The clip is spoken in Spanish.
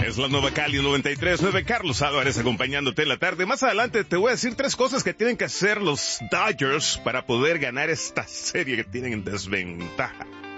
Es la Nueva Cali 93.9, Carlos Álvarez acompañándote en la tarde. Más adelante te voy a decir 3 cosas que tienen que hacer los Dodgers para poder ganar esta serie que tienen en desventaja.